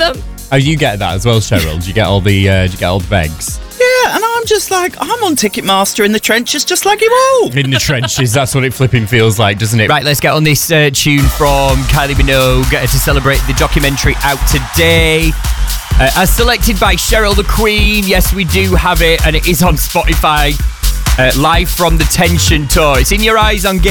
them. Oh, you get that as well, Cheryl? Do you get all the begs? Yeah, and I'm just like, I'm on Ticketmaster in the trenches just like you all. In the trenches, that's what it flipping feels like, doesn't it? Right, let's get on this tune from Kylie Minogue to celebrate the documentary out today. As selected by Cheryl the Queen. Yes, we do have it, and it is on Spotify. Live from the Tension Tour. It's In Your Eyes on Game.